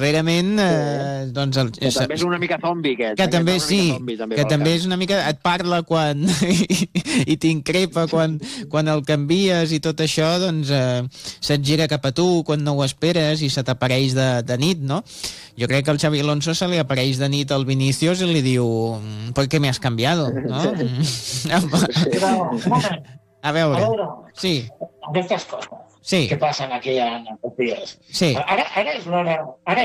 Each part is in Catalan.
darrerament doncs que també és una mica zombi aquest. Que també sí, que també és una mica et parla quan i t'increpa quan el canvies i tot això, doncs se't gira cap a tu quan no ho esperes i se t'apareix de nit, no? Jo crec que al Xabi Alonso se li apareix de nit al Vinicius i li diu ¿por qué me has cambiado? ¿No? A veure, sí. Aquestes coses sí. que passen aquí en els dies. Sí. Ara és l'hora? Ara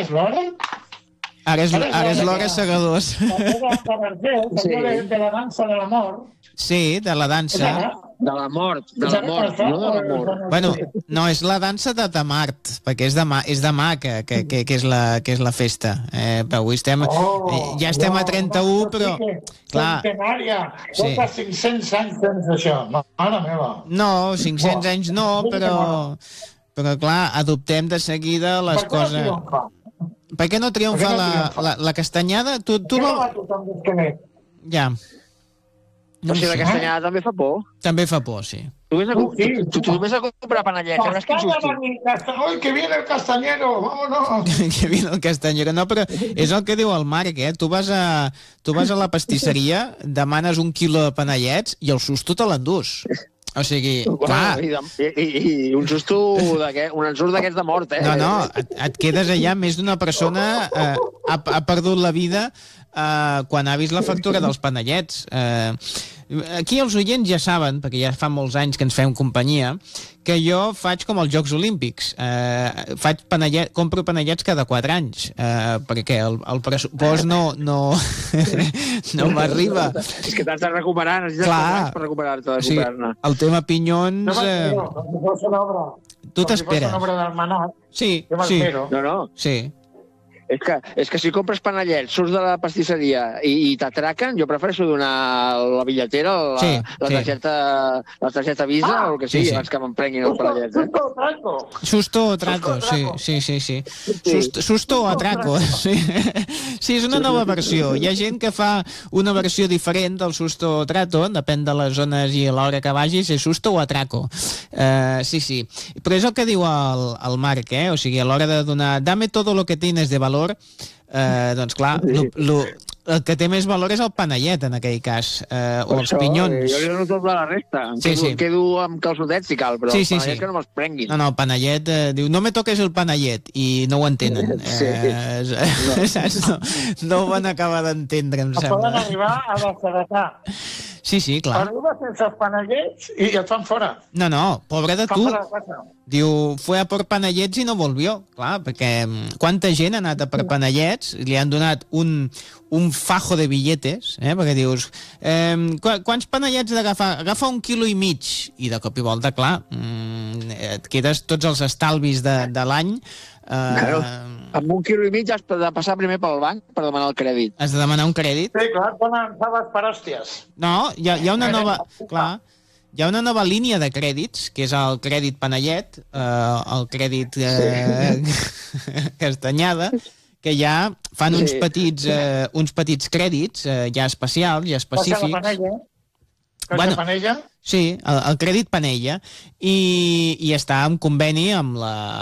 és l'hora segadors. De la dansa de l'amor. Sí, de la dansa. De la mort, no de l'amor. Bueno, no, és la dansa de Mart, perquè és demà que és la festa. Però avui ja estem a 31, però... Clar. Centenària, fa 500 anys tens això, mare meva. No, 500 anys no, però clar, adoptem de seguida les coses... Per què no triomfa la castanyada? Tu no... Ja. No sé, la castanyada també fa por. També fa por, sí. Tu vés a comprar panellets, sabràs quin susto. ¡Ay, que viene el castañero! ¡Vámonos! Que viene el castañero. No, però és el que diu el Marc, eh? Tu vas a la pastisseria, demanes 1 quilo de panellets i el susto te l'endús. O sigui, clar... I un susto, un ensurt d'aquests de mort, eh? No, et quedes allà, més d'una persona ha perdut la vida quan ha vist la factura dels panellets. Aquí els oients ja saben, perquè ja fa molts anys que ens fem companyia, que jo faig com els Jocs Olímpics. Compro panellets cada 4 anys, perquè el pressupost no m'arriba. És que t'has de recuperar, necessites anys per recuperar-te. Sí, el tema pinyons... Tu t'esperes. Si fos una obra del Manat, sí. No. Sí. És que si compres panellets, surts de la pastisseria i t'atraquen, jo prefereixo donar la bitlletera, la targeta Visa o el que sigui, abans que m'emprenguin els panellets. Susto o traco, sí. Susto o atraco, sí. Sí, és una nova versió. Hi ha gent que fa una versió diferent del susto o trato, depèn de les zones i a l'hora que vagis, és susto o atraco. Sí. Però és el que diu el Marc, o sigui, a l'hora de donar dame todo lo que tienes de valor, doncs clar, el que té més valor és el panellet en aquell cas, o els pinyons. Jo li dono tot de la resta, quedo amb calçotets si cal, però el panellet que no me'ls prenguin. No, el panellet diu, no me toques el panellet, i no ho entenen. No ho van acabar d'entendre, em sembla. Poden arribar a desheretar. Sí, clar. Arriba sense els panellets i et fan fora. No, pobre de tu. Diu, fue a por panellets i no volvió. Clar, perquè quanta gent ha anat a per panellets, li han donat un fajo de billetes, perquè dius, quants panellets d'agafar? Agafa 1,5 quilos, i de cop i volta, clar, et quedes tots els estalvis de l'any. Claro. Amb 1,5 quilos has de passar primer pel banc per demanar el crèdit. Has de demanar un crèdit? Sí, clar, donen faves per hòsties. No, hi ha una nova... Clar, hi ha una nova línia de crèdits, que és el crèdit panellet, el crèdit castanyada, que ja fan uns petits crèdits ja especials, ja específics. Caixa Panella? Sí, el crèdit Panella, i està en conveni amb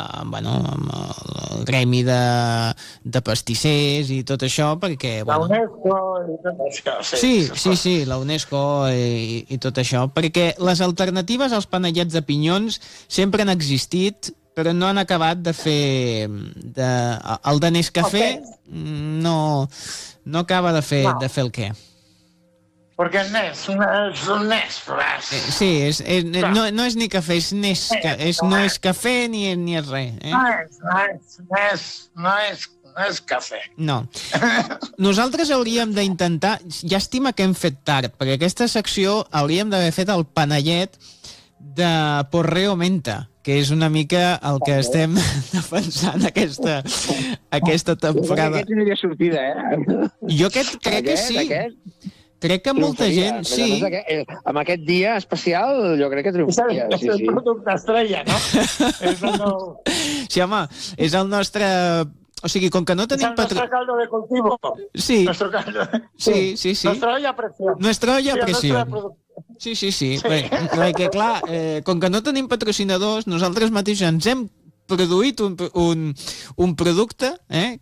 el gremi de pastissers i tot això, perquè... La UNESCO i tot això. Sí, la UNESCO i tot això, perquè les alternatives als panellets de pinyons sempre han existit, però no han acabat de fer... El de Nescafé no acaba de fer el què. Perquè és un Nes. Sí, no és ni cafè, no és cafè ni és res. No és cafè. No. Nosaltres hauríem d'intentar, llàstima que hem fet tard, perquè aquesta secció hauríem d'haver fet el panellet de Porreo Menta, que és una mica el que estem defensant aquesta temporada. Aquest tindria sortida, Jo crec que sí. Crec que molta gent, sí. Amb aquest dia especial, jo crec que triomfaria. És el producte estrella, no? Sí, home, és el nostre... O sigui, com que no tenim... És el nostre caldo de cultivo. Sí. Sí. Nuestra olla a presión. Nuestra olla a presión. Sí. Perquè, clar, com que no tenim patrocinadors, nosaltres mateixos ens hem produït un producte